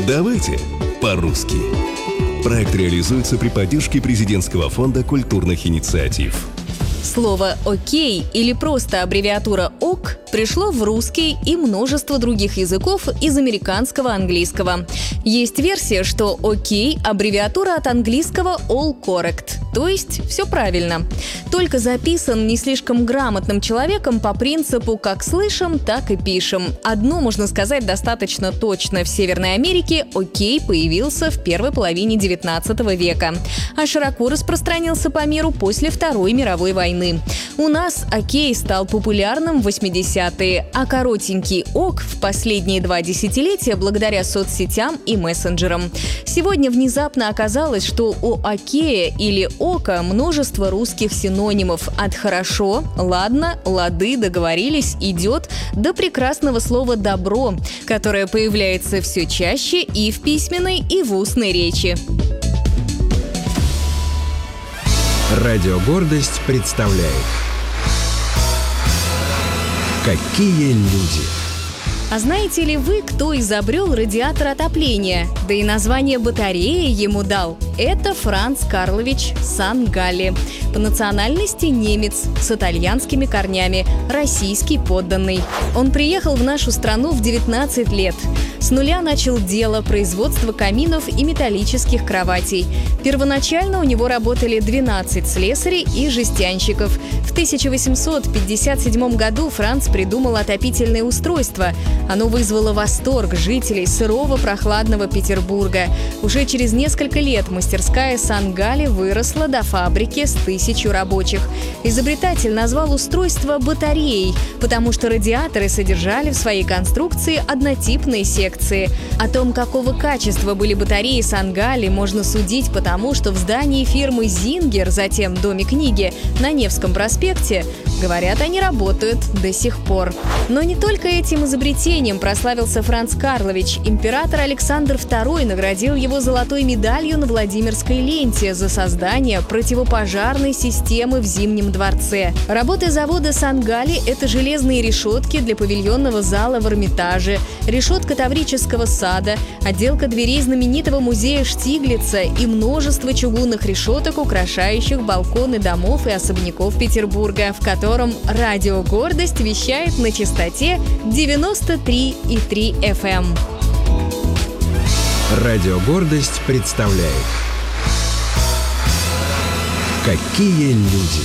Давайте по-русски. Проект реализуется при поддержке Президентского фонда культурных инициатив. Слово «окей» или просто аббревиатура «ок» пришло в русский и множество других языков из американского английского. Есть версия, что «окей» — аббревиатура от английского «all correct», то есть все правильно. Только записан не слишком грамотным человеком по принципу «как слышим, так и пишем». Одно можно сказать достаточно точно: в Северной Америке «окей» появился в первой половине XIX века, а широко распространился по миру после Второй мировой войны. У нас «окей» стал популярным в 80-е, а коротенький «ок» в последние 2 десятилетия благодаря соцсетям и мессенджерам. Сегодня внезапно оказалось, что у «окея» или «ока» множество русских синонимов от «хорошо», «ладно», «лады», «договорились», «идет» до прекрасного слова «добро», которое появляется все чаще и в письменной, и в устной речи. Радио «Гордость» представляет «Какие люди». А знаете ли вы, кто изобрел радиатор отопления? Да и название батареи ему дал. Это Франц Карлович Сан-Галли. По национальности немец, с итальянскими корнями, российский подданный. Он приехал в нашу страну в 19 лет. С нуля начал дело производства каминов и металлических кроватей. Первоначально у него работали 12 слесарей и жестянщиков. В 1857 году Франц придумал отопительное устройство. Оно вызвало восторг жителей сырого прохладного Петербурга. Уже через несколько лет мастерская Сан-Галли выросла до фабрики с 1000 рабочих. Изобретатель назвал устройство батареей, потому что радиаторы содержали в своей конструкции однотипные секции. О том, какого качества были батареи Сан-Галли, можно судить потому, что в здании фирмы «Зингер», затем Доме книги на Невском проспекте, говорят, они работают до сих пор. Но не только этим изобретением прославился Франц Карлович. Император Александр II наградил его золотой медалью на Владимирской ленте за создание противопожарной системы в Зимнем дворце. Работы завода Сан-Галли — это железные решетки для павильонного зала в Эрмитаже, решетка Таврического сада, отделка дверей знаменитого музея Штиглица и множество чугунных решеток, украшающих балконы домов и особняков Петербурга, в котором радио «Гордость» вещает на частоте 93,3 FM. Радио «Гордость» представляет «Какие люди».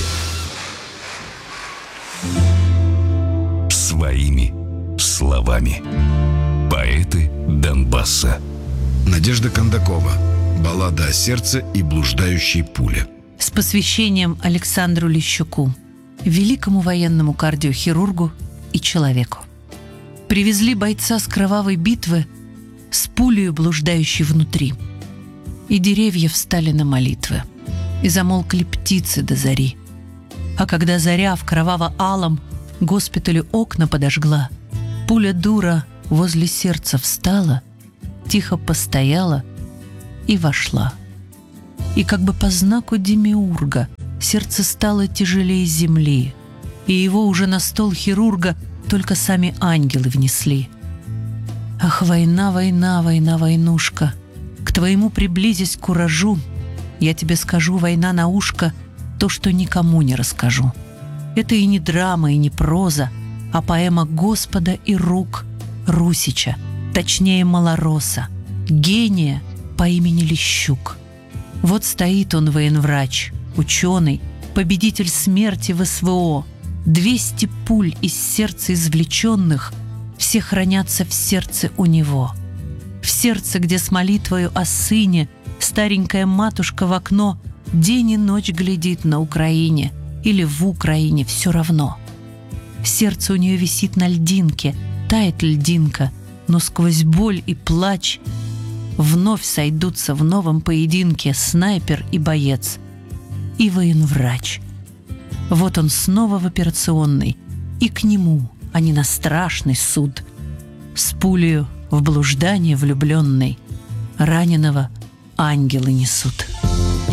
Своими словами. Поэты Донбасса. Надежда Кондакова. Баллада о сердце и блуждающей пуле. С посвящением Александру Лещуку, великому военному кардиохирургу и человеку. Привезли бойца с кровавой битвы с пулею, блуждающей внутри. И деревья встали на молитвы, и замолкли птицы до зари. А когда заря в кроваво-алом госпиталю окна подожгла, пуля дура возле сердца встала, тихо постояла и вошла. И как бы по знаку демиурга сердце стало тяжелее земли, и его уже на стол хирурга только сами ангелы внесли. Ах, война, война, война, войнушка, к твоему приблизясь куражу, я тебе скажу, война, на ушко, то, что никому не расскажу. Это и не драма, и не проза, а поэма Господа и рук Русича, точнее Малороса, гения по имени Лещук. Вот стоит он, военврач, ученый, победитель смерти в СВО. 200 пуль из сердца извлеченных все хранятся в сердце у него. В сердце, где с молитвою о сыне старенькая матушка в окно день и ночь глядит на Украине или в Украине, все равно. Сердце у нее висит на льдинке, тает льдинка, но сквозь боль и плач вновь сойдутся в новом поединке снайпер и боец, и военврач. Вот он снова в операционной, и к нему, а не на страшный суд, с пулею в блуждание влюбленной раненого ангелы несут.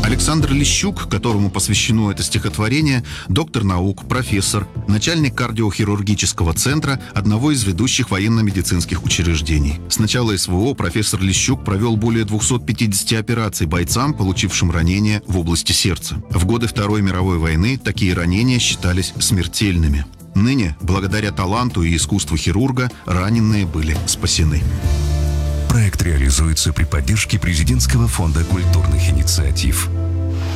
Александр Лещук, которому посвящено это стихотворение, доктор наук, профессор, начальник кардиохирургического центра одного из ведущих военно-медицинских учреждений. С начала СВО профессор Лещук провел более 250 операций бойцам, получившим ранения в области сердца. В годы Второй мировой войны такие ранения считались смертельными. Ныне, благодаря таланту и искусству хирурга, раненые были спасены. Проект реализуется при поддержке Президентского фонда культурных инициатив.